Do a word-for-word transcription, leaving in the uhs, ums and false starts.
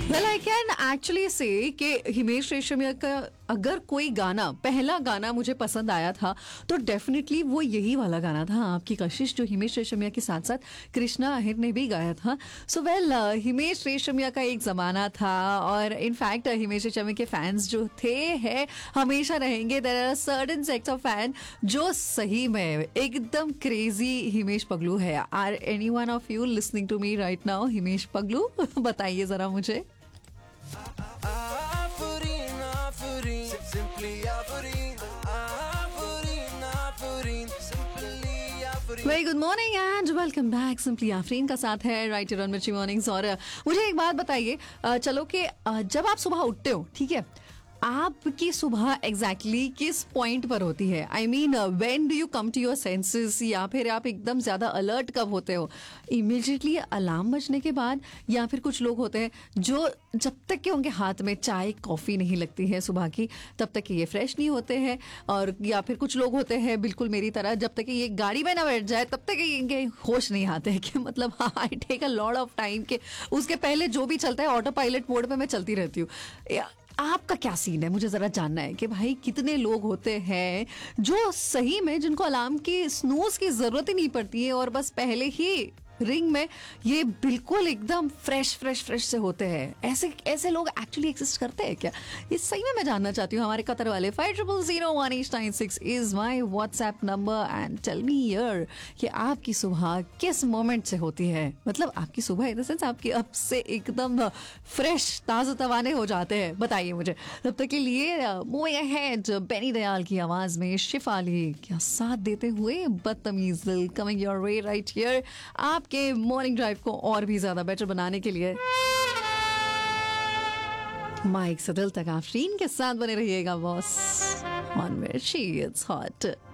Well I can actually से कि हिमेश रेशमिया का अगर कोई गाना, पहला गाना मुझे पसंद आया था तो डेफिनेटली वो यही वाला गाना था, आपकी कशिश, जो हिमेश रेशमिया के साथ साथ कृष्णा अहिर ने भी गाया था. सो वेल हिमेश रेशमिया का एक जमाना था और इनफैक्ट हिमेश रेशमिया के फैंस जो थे है हमेशा रहेंगे. There are certain sects of fan जो सही में एकदम क्रेजी हिमेश पगलू है. Are any one of you listening to me right now Himesh पगलू? बताइए जरा मुझे. Very good morning and welcome back. Simply Afreen का साथ है राइट ऑन मिर्ची मॉर्निंग्स. और मुझे एक बात बताइए, चलो कि जब आप सुबह उठते हो, ठीक है, आपकी सुबह एग्जैक्टली exactly किस पॉइंट पर होती है? I mean when do you come to your senses, या फिर आप एकदम ज्यादा अलर्ट कब होते हो? इमीडिएटली अलार्म बजने के बाद, या फिर कुछ लोग होते हैं जो जब तक कि उनके हाथ में चाय कॉफी नहीं लगती है सुबह की तब तक कि ये फ्रेश नहीं होते हैं. और या फिर कुछ लोग होते हैं बिल्कुल मेरी तरह, जब तक कि ये गाड़ी में ना बैठ जाए तब तक कि इनके होश नहीं आते हैं कि मतलब हाँ I take a lot of time के उसके पहले जो भी चलता है ऑटो पायलट मोड में मैं चलती रहती हूँ. आपका क्या सीन है? मुझे जरा जानना है कि भाई कितने लोग होते हैं जो सही में, जिनको अलार्म की स्नूज की जरूरत ही नहीं पड़ती है और बस पहले ही रिंग में ये बिल्कुल एकदम फ्रेश फ्रेश फ्रेश से होते हैं. ऐसे ऐसे लोग एक्चुअली एग्जिस्ट करते हैं क्या? ये सही में मैं जानना चाहती हूँ. हमारे कतर वाले five triple zero one eight nine six is my WhatsApp number and tell me here कि आपकी सुबह किस मोमेंट से होती है. मतलब आपकी सुबह इन द सेंस आपकी अब से एकदम फ्रेश ताज़ा तवाने हो जाते हैं. बताइए मुझे. तब तक के लिए मूविंग अहेड, बेनी दयाल की आवाज में शिफाली क्या साथ देते हुए बदतमीज दिल coming your way right here आप के मॉर्निंग ड्राइव को और भी ज्यादा बेटर बनाने के लिए. माइक से दिल तक आफरीन के साथ बने रहिएगा बॉस. ऑन मिर्ची इट्स हॉट.